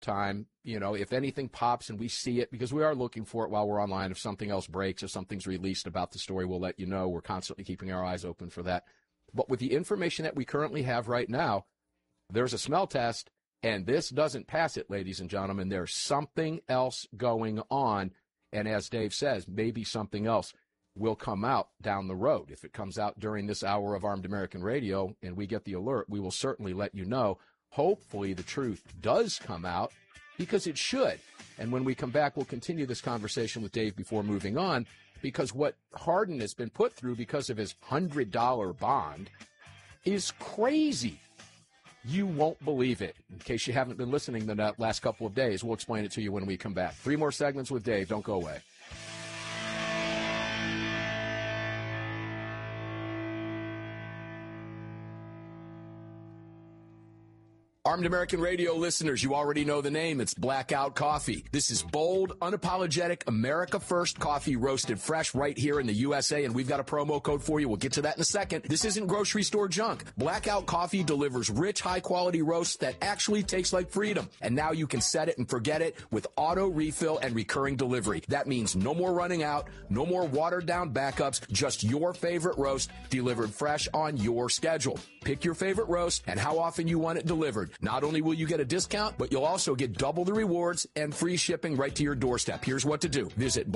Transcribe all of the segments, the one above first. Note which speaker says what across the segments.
Speaker 1: time. If anything pops and we see it, because we are looking for it while we're online. If something else breaks, if something's released about the story, we'll let you know. We're constantly keeping our eyes open for that. But with the information that we currently have right now, there's a smell test, and this doesn't pass it, ladies and gentlemen. There's something else going on. And as Dave says, maybe something else will come out down the road. If it comes out during this hour of Armed American Radio and we get the alert, we will certainly let you know. Hopefully the truth does come out, because it should. And when we come back, we'll continue this conversation with Dave before moving on, because what Hardin has been put through because of his $100 bond is crazy. You won't believe it. In case you haven't been listening the last couple of days, we'll explain it to you when we come back. 3 more segments with Dave. Don't go away. Armed American Radio listeners, you already know the name. It's Blackout Coffee. This is bold, unapologetic, America First coffee roasted fresh right here in the USA, and we've got a promo code for you. We'll get to that in a second. This isn't grocery store junk. Blackout Coffee delivers rich, high-quality roasts that actually taste like freedom. And now you can set it and forget it with auto refill and recurring delivery. That means no more running out, no more watered-down backups, just your favorite roast delivered fresh on your schedule. Pick your favorite roast and how often you want it delivered. Not only will you get a discount, but you'll also get double the rewards and free shipping right to your doorstep. Here's what to do. Visit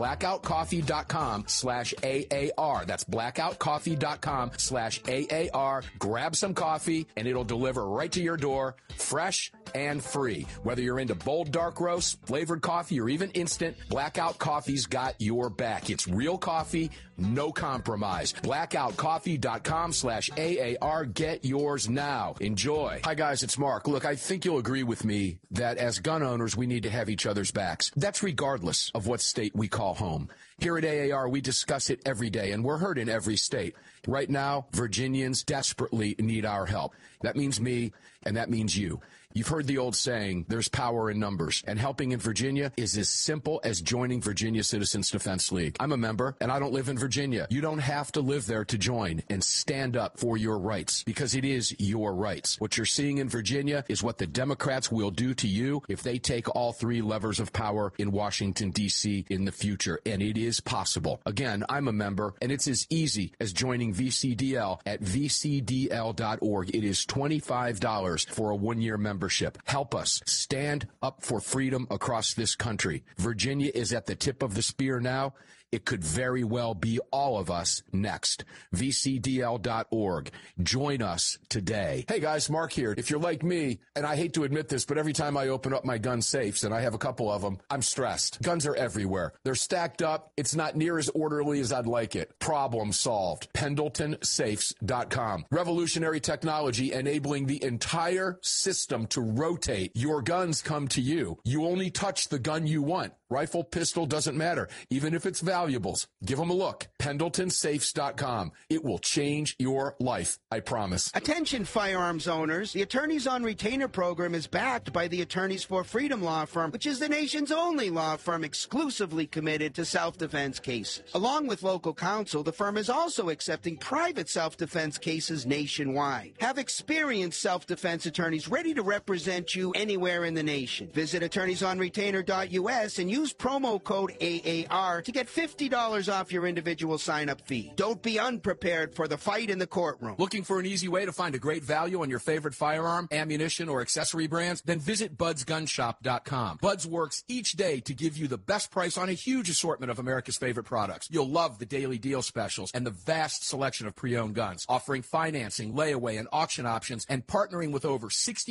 Speaker 1: blackoutcoffee.com/AAR. That's blackoutcoffee.com/AAR. Grab some coffee and it'll deliver right to your door, fresh and free. Whether you're into bold dark roast, flavored coffee, or even instant, Blackout Coffee's got your back. It's real coffee, no compromise. Blackoutcoffee.com/AAR. Get yours now. Enjoy. Hi guys, it's Mark. Look, I think you'll agree with me that as gun owners, we need to have each other's backs. That's regardless of what state we call home. Here at AAR, we discuss it every day, and we're heard in every state. Right now, Virginians desperately need our help. That means me, and that means you. You've heard the old saying, there's power in numbers, and helping in Virginia is as simple as joining Virginia Citizens Defense League. I'm a member, and I don't live in Virginia. You don't have to live there to join and stand up for your rights, because it is your rights. What you're seeing in Virginia is what the Democrats will do to you if they take all 3 levers of power in Washington, D.C. in the future, and it is possible. Again, I'm a member, and it's as easy as joining VCDL at vcdl.org. It is $25 for a 1-year membership. Help us stand up for freedom across this country. Virginia is at the tip of the spear now. It could very well be all of us next. VCDL.org. Join us today. Hey guys, Mark here. If you're like me, and I hate to admit this, but every time I open up my gun safes, and I have a couple of them, I'm stressed. Guns are everywhere. They're stacked up. It's not near as orderly as I'd like it. Problem solved. PendletonSafes.com. Revolutionary technology enabling the entire system to rotate. Your guns come to you. You only touch the gun you want. Rifle, pistol, doesn't matter. Even if it's valuables, give them a look. PendletonSafes.com. It will change your life, I promise.
Speaker 2: Attention firearms owners. The Attorneys on Retainer program is backed by the Attorneys for Freedom law firm, which is the nation's only law firm exclusively committed to self-defense cases. Along with local counsel, the firm is also accepting private self-defense cases nationwide. Have experienced self-defense attorneys ready to represent you anywhere in the nation. Visit attorneysonretainer.us and use promo code AAR to get $50 off your individual sign-up fee. Don't be unprepared for the fight in the courtroom.
Speaker 1: Looking for an easy way to find a great value on your favorite firearm, ammunition, or accessory brands? Then visit budsgunshop.com. Buds works each day to give you the best price on a huge assortment of America's favorite products. You'll love the daily deal specials and the vast selection of pre-owned guns, offering financing, layaway, and auction options, and partnering with over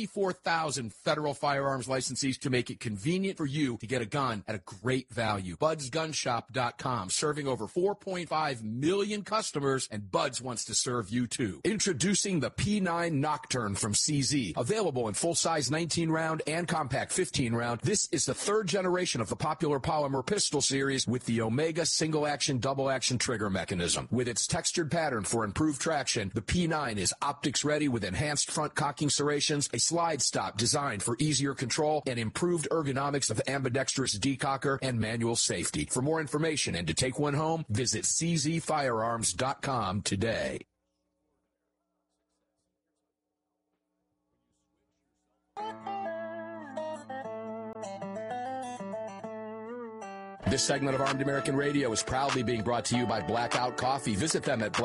Speaker 1: 64,000 federal firearms licensees to make it convenient for you to get a gun at a great value. BudsGunshop.com, serving over 4.5 million customers, and Buds wants to serve you too. Introducing the P9 Nocturne from CZ. Available in full-size 19-round and compact 15-round, this is the 3rd generation of the popular polymer pistol series with the Omega single-action, double-action trigger mechanism. With its textured pattern for improved traction, the P9 is optics-ready with enhanced front cocking serrations, a slide stop designed for easier control, and improved ergonomics of ambidextrous decocker and manual safety. For more information and to take one home, visit czfirearms.com today. This segment of Armed American Radio is proudly being brought to you by Blackout Coffee. Visit them at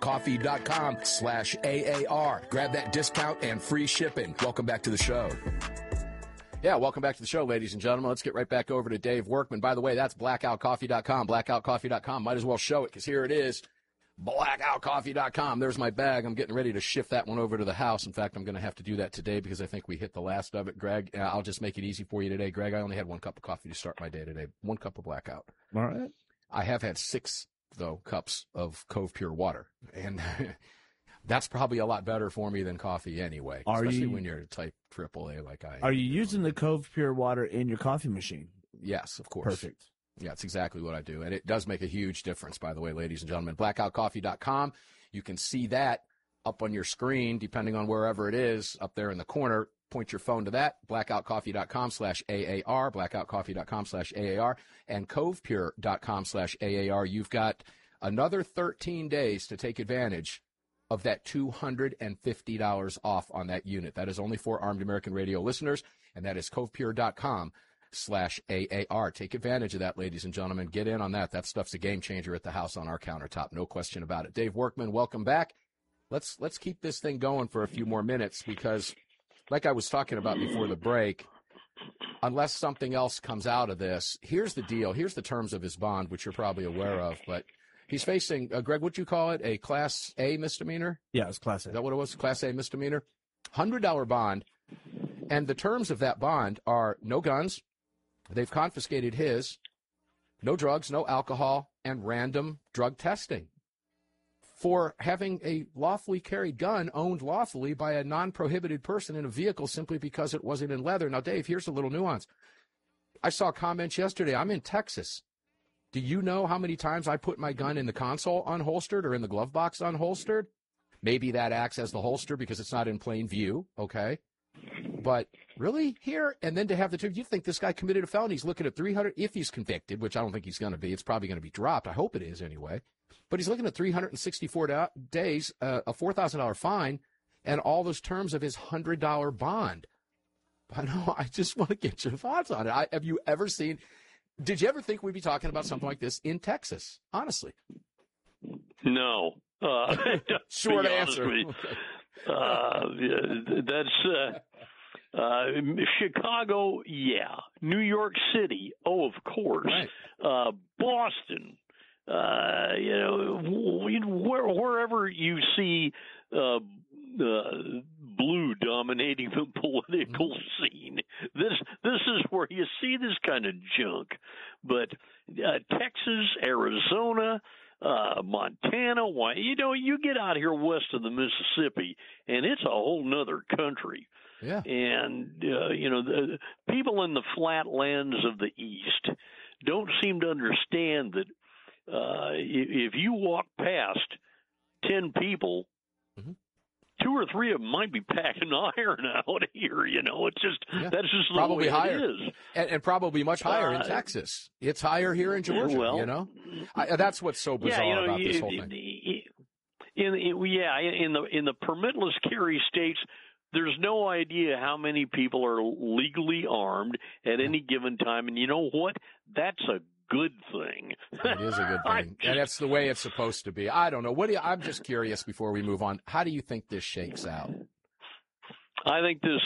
Speaker 1: blackoutcoffee.com/AAR. Grab that discount and free shipping. Welcome back to the show. Yeah, welcome back to the show, ladies and gentlemen. Let's get right back over to Dave Workman. By the way, that's blackoutcoffee.com, blackoutcoffee.com. Might as well show it because here it is, blackoutcoffee.com. There's my bag. I'm getting ready to shift that one over to the house. In fact, I'm going to have to do that today because I think we hit the last of it. Greg, I'll just make it easy for you today. Greg, I only had 1 cup of coffee to start my day today. 1 cup of Blackout.
Speaker 3: All right.
Speaker 1: I have had 6, though, cups of Cove Pure water. And that's probably a lot better for me than coffee anyway, especially when you're type AAA like I am.
Speaker 3: Are you using the Cove Pure water in your coffee machine?
Speaker 1: Yes, of course.
Speaker 3: Perfect.
Speaker 1: Yeah, it's exactly what I do. And it does make a huge difference, by the way, ladies and gentlemen. Blackoutcoffee.com. You can see that up on your screen, depending on wherever it is, up there in the corner. Point your phone to that, blackoutcoffee.com/AAR, blackoutcoffee.com/AAR, and covepure.com/AAR. You've got another 13 days to take advantage of that $250 off on that unit. That is only for Armed American Radio listeners, and that is covepure.com/AAR. Take advantage of that, ladies and gentlemen. Get in on that. That stuff's a game changer at the house on our countertop. No question about it. Dave Workman, welcome back. Let's keep this thing going for a few more minutes because, like I was talking about before the break, unless something else comes out of this, here's the deal. Here's the terms of his bond, which you're probably aware of, but he's facing, Greg, what'd you call it? A Class A misdemeanor?
Speaker 3: Yeah, it's Class A.
Speaker 1: Is that what it was? Class A misdemeanor? $100 bond. And the terms of that bond are no guns. They've confiscated his, no drugs, no alcohol, and random drug testing for having a lawfully carried gun owned lawfully by a non-prohibited person in a vehicle simply because it wasn't in leather. Now, Dave, here's a little nuance. I saw comments yesterday. I'm in Texas. Do you know how many times I put my gun in the console unholstered or in the glove box unholstered? Maybe that acts as the holster because it's not in plain view, okay? But really, here, and then to have the two, you think this guy committed a felony? He's looking at 300, if he's convicted, which I don't think he's going to be. It's probably going to be dropped. I hope it is anyway. But he's looking at 364 days, a $4,000 fine, and all those terms of his $100 bond. I know. I just want to get your thoughts on it. Have you ever seen? Did you ever think we'd be talking about something like this in Texas? Honestly.
Speaker 4: No.
Speaker 1: Short answer.
Speaker 4: That's Chicago, yeah. New York City, oh, of course. Right. Boston, wherever you see blue dominating the political scene, this is where you see this kind of junk. But Texas, Arizona, Montana, you get out here west of the Mississippi, and it's a whole nother country.
Speaker 1: Yeah.
Speaker 4: And, the people in the flatlands of the East don't seem to understand that if you walk past 10 people, mm-hmm. 2 or 3 of them might be packing iron out here. It's just that's just
Speaker 1: probably
Speaker 4: the way
Speaker 1: higher.
Speaker 4: it is,
Speaker 1: and probably much higher in Texas. It's higher here in Georgia.
Speaker 4: Well,
Speaker 1: that's what's so bizarre about this whole thing.
Speaker 4: In the permitless carry states, there's no idea how many people are legally armed at any given time, and you know what? That's a good thing.
Speaker 1: It is a good thing, and that's the way it's supposed to be. I don't know. I'm just curious before we move on. How do you think this shakes out?
Speaker 4: I think this,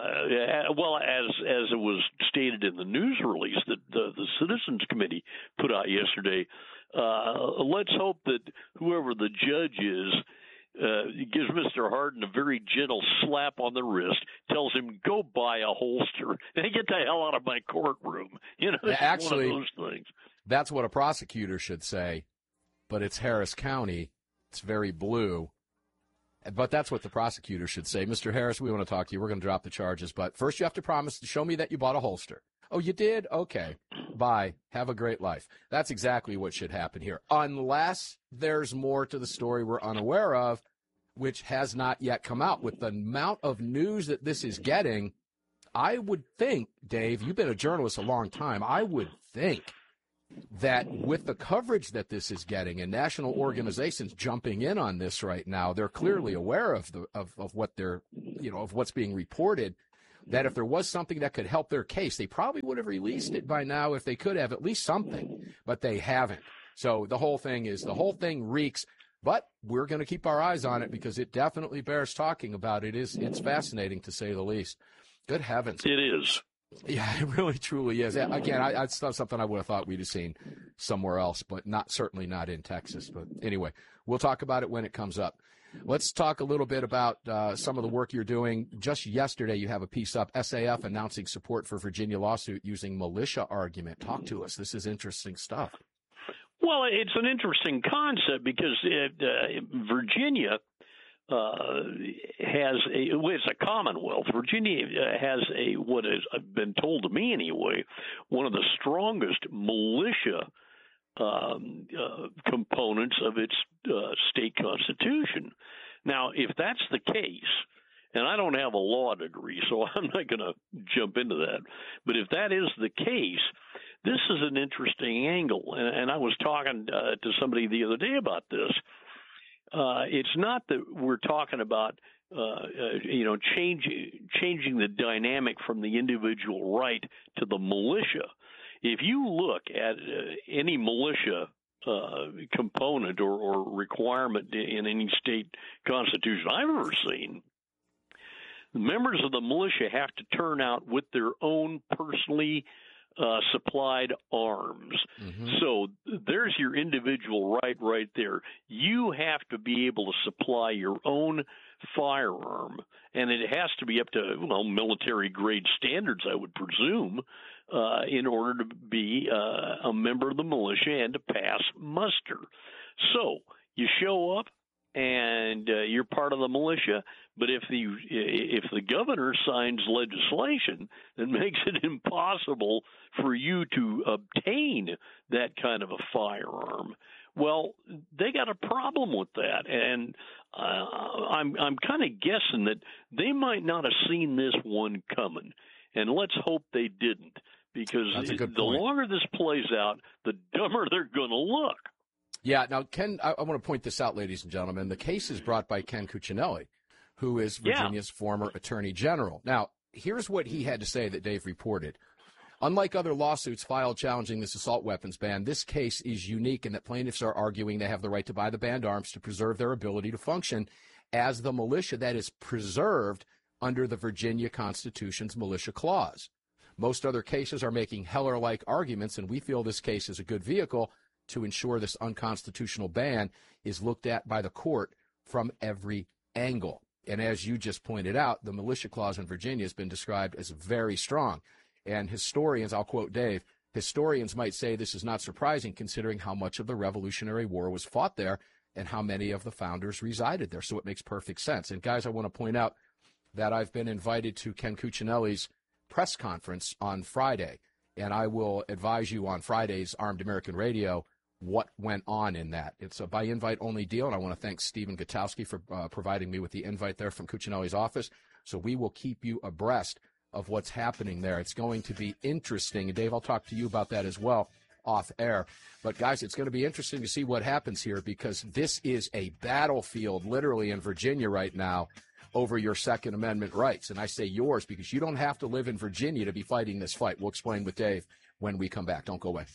Speaker 4: as it was stated in the news release that the Citizens Committee put out yesterday, let's hope that whoever the judge is gives Mr. Hardin a very gentle slap on the wrist, tells him, go buy a holster and get the hell out of my courtroom.
Speaker 1: Actually,
Speaker 4: one of those things.
Speaker 1: That's what a prosecutor should say, but it's Harris County. It's very blue. But that's what the prosecutor should say. Mr. Harris, we want to talk to you. We're going to drop the charges. But first you have to promise to show me that you bought a holster. Oh, you did? Okay. Bye. Have a great life. That's exactly what should happen here. Unless there's more to the story we're unaware of, which has not yet come out. With the amount of news that this is getting, I would think, Dave, you've been a journalist a long time, I would think that with the coverage that this is getting and national organizations jumping in on this right now, they're clearly aware of what they're, of what's being reported. that if there was something that could help their case, they probably would have released it by now if they could have at least something, but they haven't. So the whole thing reeks, but we're going to keep our eyes on it because it definitely bears talking about. It's fascinating to say the least. Good heavens.
Speaker 4: It is.
Speaker 1: Yeah, it really, truly is. Again, it's not something I would have thought we'd have seen somewhere else, but certainly not in Texas. But anyway, we'll talk about it when it comes up. Let's talk a little bit about some of the work you're doing. Just yesterday, you have a piece up, SAF announcing support for Virginia lawsuit using militia argument. Talk to us. This is interesting stuff.
Speaker 4: Well, it's an interesting concept because Virginia it's a commonwealth. Virginia has what has been told to me anyway, one of the strongest militia components of its state constitution. Now, if that's the case, and I don't have a law degree, so I'm not going to jump into that, but if that is the case, this is an interesting angle. And I was talking to somebody the other day about this. It's not that we're talking about, changing the dynamic from the individual right to the militia. If you look at any militia component or requirement in any state constitution I've ever seen, members of the militia have to turn out with their own personally supplied arms. Mm-hmm. So there's your individual right there. You have to be able to supply your own firearm, and it has to be up to military grade standards, I would presume, in order to be a member of the militia and to pass muster. So you show up and you're part of the militia, but if the governor signs legislation that makes it impossible for you to obtain that kind of a firearm, well, they got a problem with that, and I'm kind of guessing that they might not have seen this one coming, and let's hope they didn't, because the longer this plays out, the dumber they're going to look.
Speaker 1: Yeah. Now, Ken, I want to point this out, ladies and gentlemen. The case is brought by Ken Cuccinelli, who is Virginia's former attorney general. Now, here's what he had to say that Dave reported. Unlike other lawsuits filed challenging this assault weapons ban, this case is unique in that plaintiffs are arguing they have the right to buy the banned arms to preserve their ability to function as the militia that is preserved under the Virginia Constitution's militia clause. Most other cases are making Heller-like arguments, and we feel this case is a good vehicle to ensure this unconstitutional ban is looked at by the court from every angle. And as you just pointed out, the militia clause in Virginia has been described as very strong. And historians, I'll quote Dave, historians might say this is not surprising considering how much of the Revolutionary War was fought there and how many of the founders resided there. So it makes perfect sense. And guys, I want to point out that I've been invited to Ken Cuccinelli's press conference on Friday, and I will advise you on Friday's Armed American Radio what went on in that. It's a by invite only deal, and I want to thank Stephen Gutowski for providing me with the invite there from Cuccinelli's office. So we will keep you abreast of what's happening there. It's going to be interesting. And Dave, I'll talk to you about that as well off air. But guys, it's going to be interesting to see what happens here, because this is a battlefield literally in Virginia right now over your Second Amendment rights. And I say yours because you don't have to live in Virginia to be fighting this fight. We'll explain with Dave when we come back. Don't go away.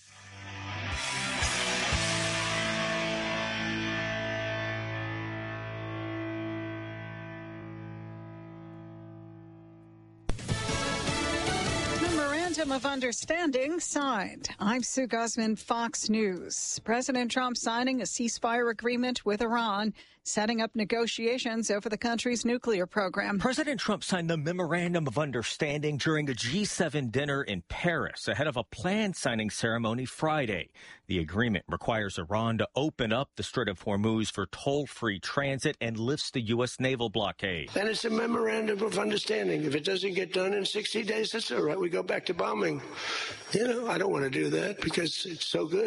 Speaker 5: Of understanding signed. I'm Sue Guzman, Fox News. President Trump signing a ceasefire agreement with Iran, setting up negotiations over the country's nuclear program.
Speaker 6: President Trump signed the Memorandum of Understanding during a G7 dinner in Paris ahead of a planned signing ceremony Friday. The agreement requires Iran to open up the Strait of Hormuz for toll-free transit and lifts the U.S. naval blockade.
Speaker 7: And it's a Memorandum of Understanding. If it doesn't get done in 60 days, that's all right. We go back to bombing. I don't want to do that because it's so good.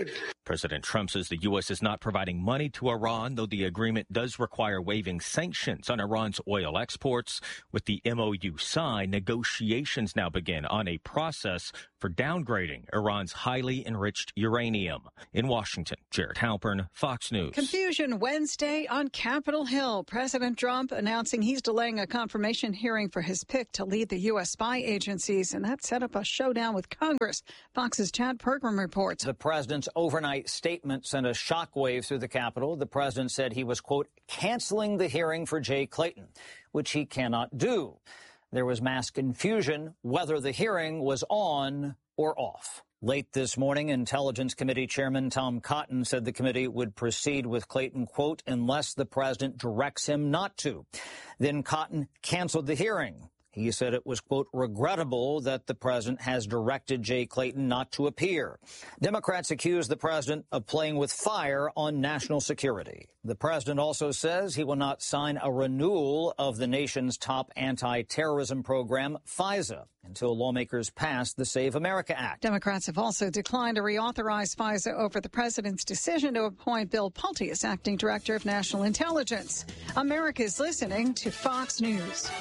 Speaker 6: President Trump says the U.S. is not providing money to Iran, though the agreement does require waiving sanctions on Iran's oil exports. With the MOU signed, negotiations now begin on a process for downgrading Iran's highly enriched uranium. In Washington, Jared Halpern, Fox News.
Speaker 5: Confusion Wednesday on Capitol Hill. President Trump announcing he's delaying a confirmation hearing for his pick to lead the U.S. spy agencies, and that set up a showdown with Congress. Fox's Chad Pergram reports.
Speaker 8: The president's overnight statement sent a shockwave through the Capitol. The president said he was, quote, canceling the hearing for Jay Clayton, which he cannot do. There was mass confusion whether the hearing was on or off. Late this morning, Intelligence Committee Chairman Tom Cotton said the committee would proceed with Clayton, quote, unless the president directs him not to. Then Cotton canceled the hearing. He said it was, quote, regrettable that the president has directed Jay Clayton not to appear. Democrats accuse the president of playing with fire on national security. The president also says he will not sign a renewal of the nation's top anti-terrorism program, FISA, until lawmakers pass the Save America Act.
Speaker 5: Democrats have also declined to reauthorize FISA over the president's decision to appoint Bill Pulte as acting director of national intelligence. America is listening to Fox News.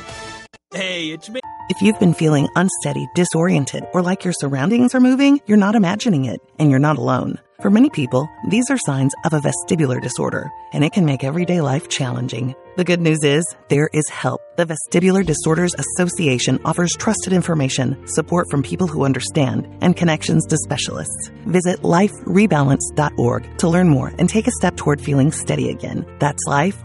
Speaker 9: Hey, it's me.
Speaker 10: If you've been feeling unsteady, disoriented, or like your surroundings are moving, you're not imagining it, and you're not alone. For many people, these are signs of a vestibular disorder, and it can make everyday life challenging. The good news is, there is help. The Vestibular Disorders Association offers trusted information, support from people who understand, and connections to specialists. Visit liferebalance.org to learn more and take a step toward feeling steady again. That's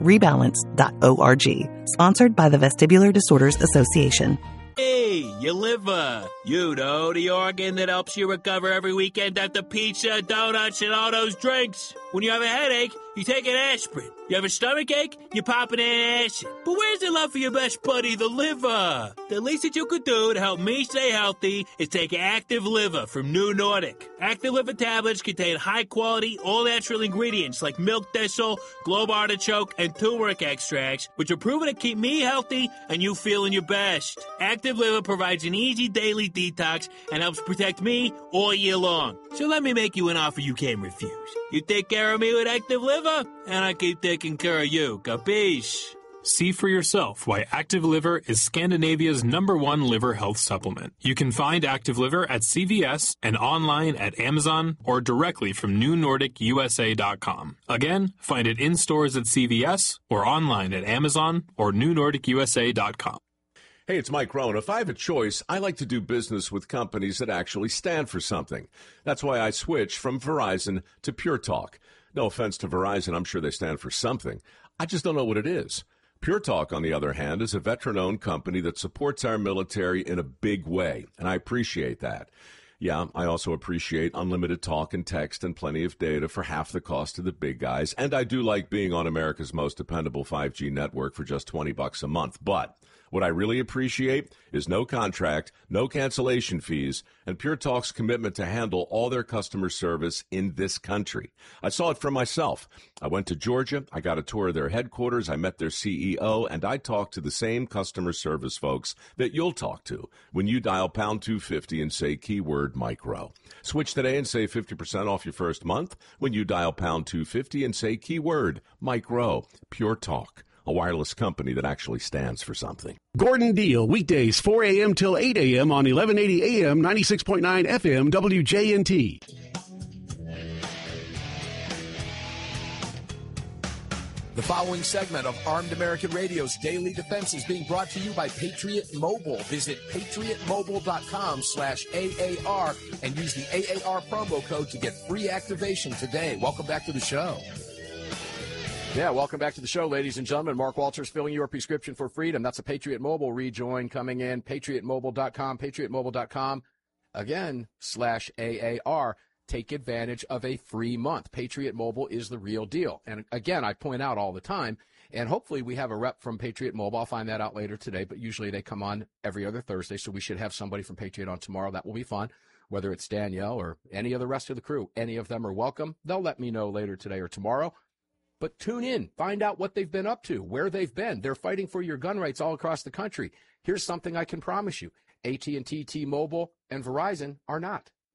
Speaker 10: liferebalance.org. Sponsored by the Vestibular Disorders Association.
Speaker 9: Hey, your liver. You know, the organ that helps you recover every weekend after pizza, donuts, and all those drinks. When you have a headache, you take an aspirin. You have a stomachache, you pop an acid. But where's the love for your best buddy, the liver? The least that you could do to help me stay healthy is take Active Liver from New Nordic. Active Liver tablets contain high-quality, all-natural ingredients like milk thistle, globe artichoke, and turmeric extracts, which are proven to keep me healthy and you feeling your best. Active Liver provides an easy daily detox and helps protect me all year long. So let me make you an offer you can't refuse. You take care of me with Active Liver, and I keep taking care of you. Capiche?
Speaker 11: See for yourself why Active Liver is Scandinavia's #1 liver health supplement. You can find Active Liver at CVS and online at Amazon or directly from NewNordicUSA.com. Again, find it in stores at CVS or online at Amazon or NewNordicUSA.com.
Speaker 12: Hey, it's Mike Rohn. If I have a choice, I like to do business with companies that actually stand for something. That's why I switched from Verizon to Pure Talk. No offense to Verizon, I'm sure they stand for something. I just don't know what it is. Pure Talk, on the other hand, is a veteran-owned company that supports our military in a big way, and I appreciate that. Yeah, I also appreciate unlimited talk and text and plenty of data for half the cost of the big guys, and I do like being on America's most dependable 5G network for just $20 a month, but what I really appreciate is no contract, no cancellation fees, and Pure Talk's commitment to handle all their customer service in this country. I saw it for myself. I went to Georgia, I got a tour of their headquarters, I met their CEO, and I talked to the same customer service folks that you'll talk to when you dial pound 250 and say keyword Mike Rowe. Switch today and save 50% off your first month when you dial pound 250 and say keyword Mike Rowe. Pure Talk. A wireless company that actually stands for something.
Speaker 13: Gordon Deal, weekdays 4 a.m. till 8 a.m. on 1180 a.m., 96.9 FM, WJNT.
Speaker 1: The following segment of Armed American Radio's Daily Defense is being brought to you by Patriot Mobile. Visit patriotmobile.com/AAR and use the AAR promo code to get free activation today. Welcome back to the show. Yeah, welcome back to the show, ladies and gentlemen. Mark Walters filling your prescription for freedom. That's a Patriot Mobile rejoin coming in. PatriotMobile.com, PatriotMobile.com, again, /AAR. Take advantage of a free month. Patriot Mobile is the real deal. And again, I point out all the time, and hopefully we have a rep from Patriot Mobile. I'll find that out later today, but usually they come on every other Thursday, so we should have somebody from Patriot on tomorrow. That will be fun, whether it's Danielle or any of the rest of the crew. Any of them are welcome. They'll let me know later today or tomorrow. But tune in, find out what they've been up to, where they've been. They're fighting for your gun rights all across the country. Here's something I can promise you. AT&T, T-Mobile, and Verizon are not.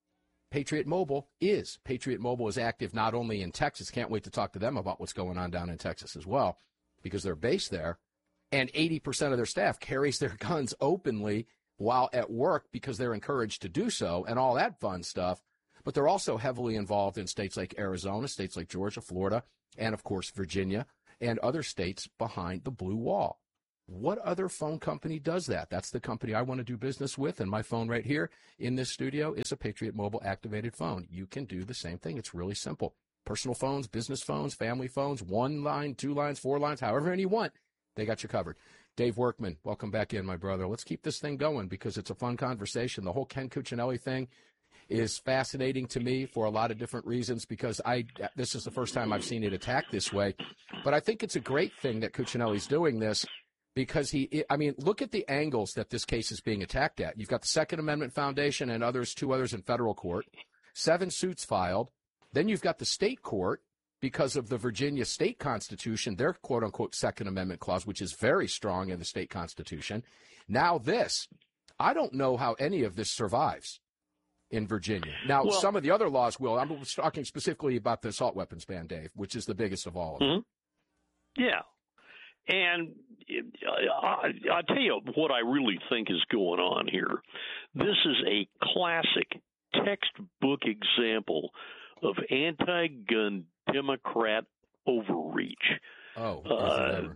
Speaker 1: Patriot Mobile is. Patriot Mobile is active not only in Texas, can't wait to talk to them about what's going on down in Texas as well, because they're based there, and 80% of their staff carries their guns openly while at work because they're encouraged to do so and all that fun stuff. But they're also heavily involved in states like Arizona, states like Georgia, Florida, and, of course, Virginia, and other states behind the blue wall. What other phone company does that? That's the company I want to do business with, and my phone right here in this studio is a Patriot Mobile activated phone. You can do the same thing. It's really simple. Personal phones, business phones, family phones, 1 line, 2 lines, 4 lines, however many you want, they got you covered. Dave Workman, welcome back in, my brother. Let's keep this thing going because it's a fun conversation. The whole Ken Cuccinelli thing is fascinating to me for a lot of different reasons because this is the first time I've seen it attacked this way. But I think it's a great thing that Cuccinelli's doing this because look at the angles that this case is being attacked at. You've got the Second Amendment Foundation and two others in federal court, 7 suits filed. Then you've got the state court because of the Virginia state constitution, their quote-unquote Second Amendment clause, which is very strong in the state constitution. Now this, I don't know how any of this survives in Virginia. Now, some of the other laws will. I'm talking specifically about the assault weapons ban, Dave, which is the biggest of all of them.
Speaker 4: Yeah. And I'll tell you what I really think is going on here. This is a classic textbook example of anti-gun Democrat overreach. I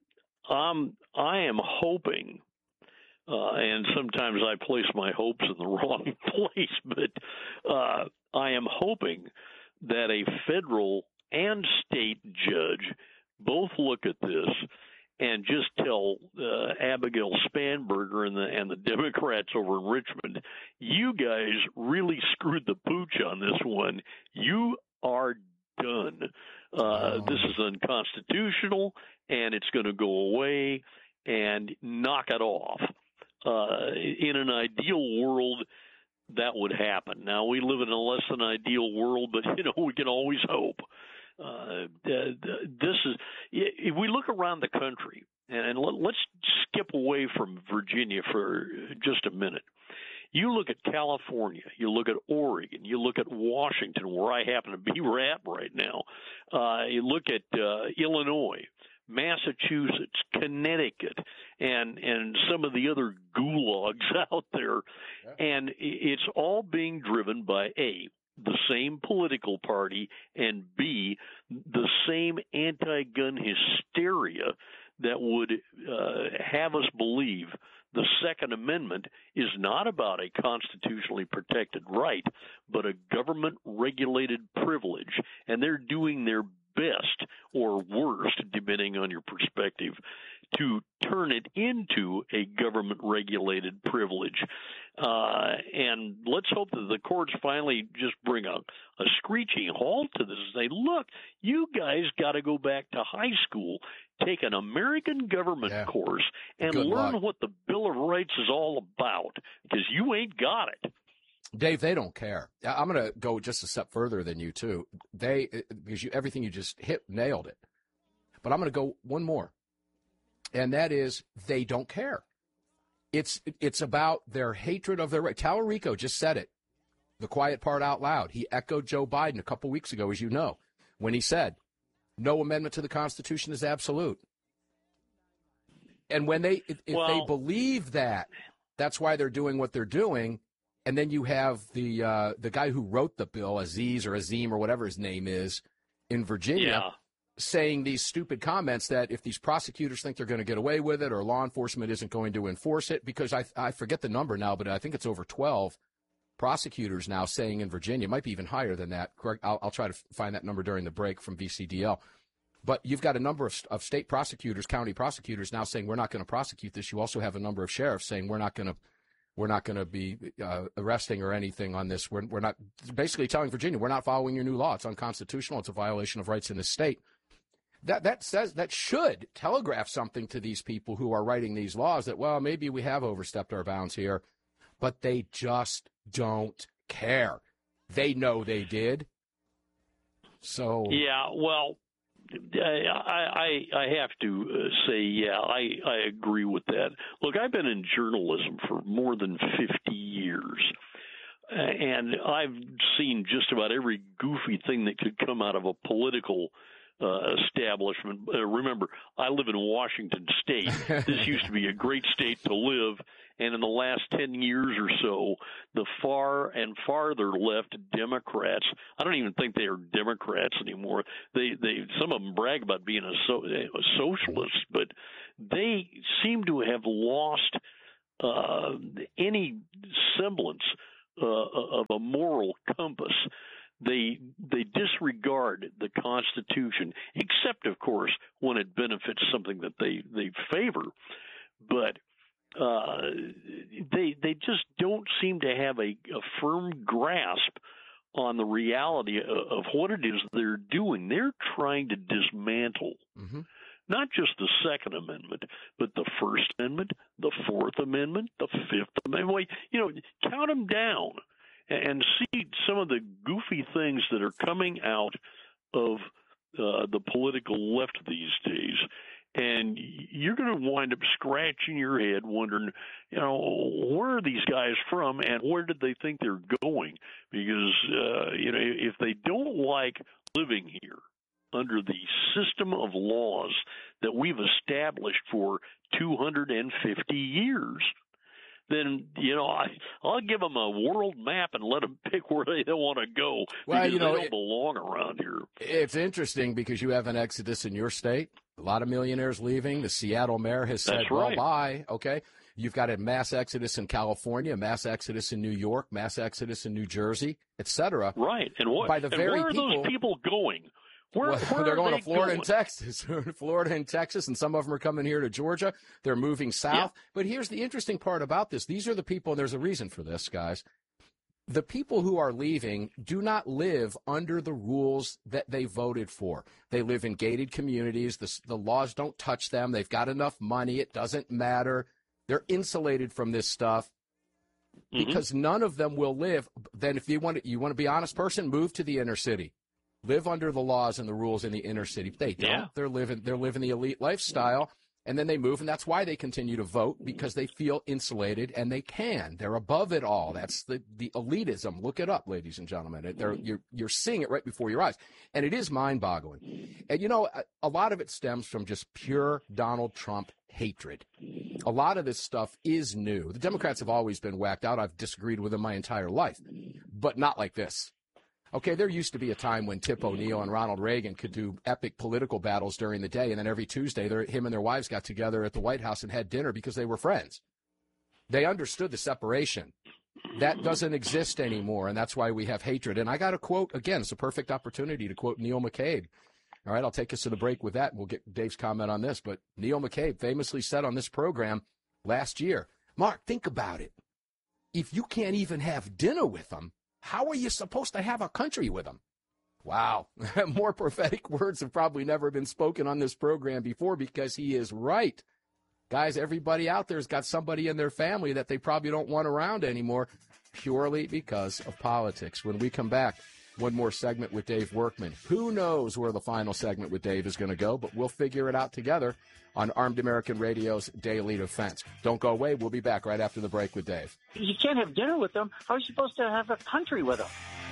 Speaker 4: am hoping, and sometimes I place my hopes in the wrong place, but I am hoping that a federal and state judge both look at this and just tell Abigail Spanberger and the Democrats over in Richmond, you guys really screwed the pooch on this one. You are done. This is unconstitutional, and it's going to go away, and knock it off. In an ideal world, that would happen. Now, we live in a less than ideal world, but, we can always hope. This is, if we look around the country, and let's skip away from Virginia for just a minute. You look at California, you look at Oregon, you look at Washington, where I happen to be at right now. You look at Illinois, Massachusetts, Connecticut, and some of the other gulags out there. Yeah. And it's all being driven by A, the same political party, and B, the same anti-gun hysteria that would have us believe the Second Amendment is not about a constitutionally protected right, but a government-regulated privilege. And they're doing their best or worst, depending on your perspective, to turn it into a government-regulated privilege. And let's hope that the courts finally just bring a screeching halt to this and say, look, you guys got to go back to high school, take an American government course, and learn what the Bill of Rights is all about, because you ain't got it.
Speaker 1: Dave, they don't care. I'm going to go just a step further than you, too. Because everything you just nailed it. But I'm going to go one more. And that is, they don't care. It's about their hatred of their right. Tallarico just said it, the quiet part out loud. He echoed Joe Biden a couple weeks ago, as you know, when he said, no amendment to the Constitution is absolute. And when they believe that, that's why they're doing what they're doing. And then you have the guy who wrote the bill, Aziz or Azim or whatever his name is, in Virginia, saying these stupid comments that if these prosecutors think they're going to get away with it or law enforcement isn't going to enforce it, because I forget the number now, but I think it's over 12 prosecutors now saying in Virginia, it might be even higher than that. I'll try to find that number during the break from VCDL. But you've got a number of state prosecutors, county prosecutors now saying we're not going to prosecute this. You also have a number of sheriffs saying we're not going to be arresting or anything on this. We're not, basically telling Virginia, we're not following your new law. It's unconstitutional. It's a violation of rights in this state. That should telegraph something to these people who are writing these laws that, well, maybe we have overstepped our bounds here, but they just don't care. They know they did. So
Speaker 4: yeah, well, I have to say, I agree with that. Look, I've been in journalism for more than 50 years. and I've seen just about every goofy thing that could come out of a political establishment. Remember, I live in Washington State. This used to be a great state to live, and in the last 10 years or so, the far and farther left Democrats, I don't even think they are Democrats anymore. They some of them brag about being a socialist, but they seem to have lost any semblance of a moral compass. They disregard the Constitution, except, of course, when it benefits something that they favor. But they just don't seem to have a firm grasp on the reality of what it is they're doing. They're trying to dismantle not just the Second Amendment, but the First Amendment, the Fourth Amendment, the Fifth Amendment. Count them down and see some of the goofy things that are coming out of the political left these days. And you're going to wind up scratching your head wondering, where are these guys from and where did they think they're going? Because, if they don't like living here under the system of laws that we've established for 250 years, then, I'll give them a world map and let them pick where they want to go because they don't belong around here.
Speaker 1: It's interesting because you have an exodus in your state. A lot of millionaires leaving. The Seattle mayor has said, well, bye. Okay. You've got a mass exodus in California, a mass exodus in New York, mass exodus in New Jersey, et cetera.
Speaker 4: Right. And where are those people going? Where
Speaker 1: they're going to Florida
Speaker 4: going?
Speaker 1: and Texas. Florida and Texas, and some of them are coming here to Georgia. They're moving south. Yeah. But here's the interesting part about this. These are the people, and there's a reason for this, guys. The people who are leaving do not live under the rules that they voted for. They live in gated communities. The laws don't touch them. They've got enough money. It doesn't matter. They're insulated from this stuff because none of them will live. Then if you want to be an honest person, move to the inner city. Live under the laws and the rules in the inner city. They don't. Yeah. They're living the elite lifestyle, and then they move, and that's why they continue to vote, because they feel insulated, and they can. They're above it all. That's the elitism. Look it up, ladies and gentlemen. You're seeing it right before your eyes, and it is mind-boggling. And, a lot of it stems from just pure Donald Trump hatred. A lot of this stuff is new. The Democrats have always been whacked out. I've disagreed with them my entire life, but not like this. Okay, there used to be a time when Tip O'Neill and Ronald Reagan could do epic political battles during the day, and then every Tuesday, him and their wives got together at the White House and had dinner because they were friends. They understood the separation. That doesn't exist anymore, and that's why we have hatred. And I got to quote, again, it's a perfect opportunity to quote Neil McCabe. All right, I'll take us to the break with that, and we'll get Dave's comment on this. But Neil McCabe famously said on this program last year, Mark, think about it. If you can't even have dinner with them, how are you supposed to have a country with them? Wow. More prophetic words have probably never been spoken on this program before, because he is right. Guys, everybody out there has got somebody in their family that they probably don't want around anymore, purely because of politics. When we come back, one more segment with Dave Workman. Who knows where the final segment with Dave is going to go, but we'll figure it out together on Armed American Radio's Daily Defense. Don't go away. We'll be back right after the break with Dave.
Speaker 14: You can't have dinner with them. How are you supposed to have a country with them?